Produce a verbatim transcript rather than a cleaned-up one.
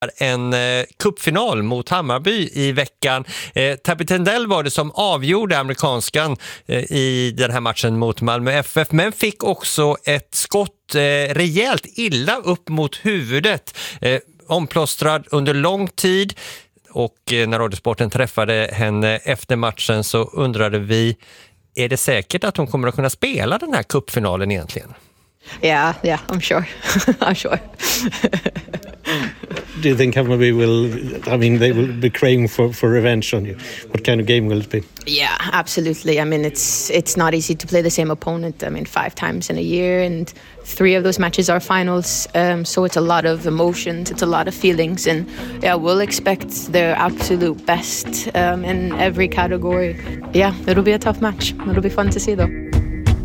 En eh, cupfinal mot Hammarby i veckan. Eh, Tappi Tendell var det som avgjorde amerikanskan eh, i den här matchen mot Malmö F F, men fick också ett skott eh, rejält illa upp mot huvudet. Eh, omplåstrad under lång tid, och eh, när Radiosporten träffade henne efter matchen så undrade vi, är det säkert att hon kommer att kunna spela den här cupfinalen egentligen? Yeah, yeah, I'm sure. I'm sure. Do you think Hammarby will, I mean, they will be craving for, for revenge on you? What kind of game will it be? Yeah, absolutely. I mean, it's it's not easy to play the same opponent. I mean, five times in a year, and three of those matches are finals. Um, so it's a lot of emotions, it's a lot of feelings, and yeah, we'll expect their absolute best um, in every category. Yeah, it'll be a tough match. It'll be fun to see, though.